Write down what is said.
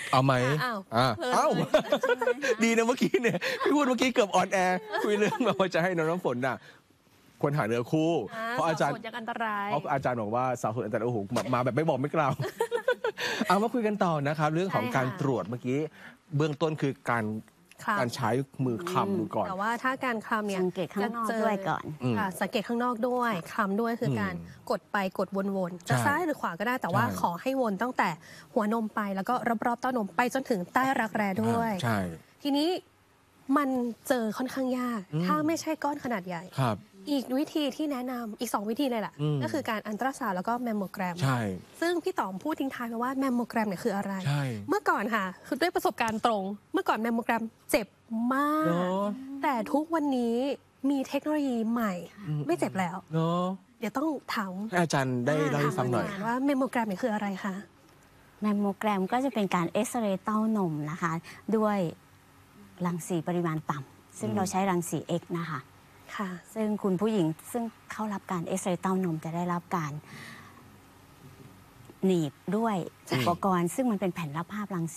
เอาไหมอ้าวดีนะเมื่อกี้เนี่ยพี่พูดเมื่อกี้เกือบออนแอร์คุยเรื่องว่าจะให้น้องน้ำฝนน่ะควรหาเนื้อคู่เพราะอาจารย์ยังอันตรายเพราะอาจารย์บอกว่าสาวโสดอันตรายโอ้โหมาแบบไม่บอกไม่กล่าว เอามาคุยกันต่อนะครับเรื่องของการตรวจเมื่อกี้เบื้องต้นคือการใช้มือคลำดูก่อนแต่ว่าถ้าการคลำเนี่ยสังเกตข้างนอกด้วยก่อนสังเกตข้างนอกด้วยคลำด้วยคือการกดไปกดวนๆจะซ้ายหรือขวาก็ได้แต่ว่าขอให้วนตั้งแต่หัวนมไปแล้วก็รอบๆเต้านมไปจนถึงใต้รักแร้ด้วยใช่ทีนี้มันเจอค่อนข้างยากถ้าไม่ใช่ก้อนขนาดใหญ่อีกวิธีที่แนะนำอีก2วิธีเลยแหละก็คือการอัลตราซาวด์แล้วก็แมมโมแกรมซึ่งพี่ต๋อมพูดทิ้งท้ายมาว่าแมมโมแกรมเนี่ยคืออะไรเมื่อก่อนค่ะคือด้วยประสบการณ์ตรงเมื่อก่อนแมมโมแกรมเจ็บมากแต่ทุกวันนี้มีเทคโนโลยีใหม่ไม่เจ็บแล้วเดี๋ยวต้องถามให้อาจารย์ได้เล่าให้ฟังหน่อยว่าแมมโมแกรมเนี่ยคืออะไรคะแมมโมแกรมก็จะเป็นการเอ็กซเรย์เต้านมนะคะด้วยรังสีปริมาณต่ำซึ่งเราใช้รังสี X นะคะซึ่งคุณผู้หญิงซึ่งเข้ารับการเอ็กซเรย์เต้านมจะได้รับการหนีบด้วยอุปกรณ์ซึ่งมันเป็นแผ่นรับภาพรัง